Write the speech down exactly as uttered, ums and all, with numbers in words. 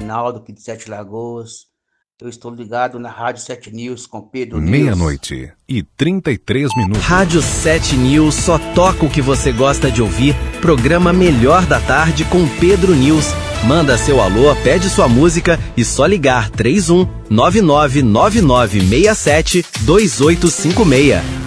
Reinaldo, aqui de Sete Lagoas. Eu estou ligado na Rádio Sete News com Pedro News. Meia-noite e trinta e três minutos. Rádio Sete News só toca o que você gosta de ouvir. Programa Melhor da Tarde com Pedro News. Manda seu alô, pede sua música e só ligar três um nove nove nove nove seis sete dois oito cinco seis.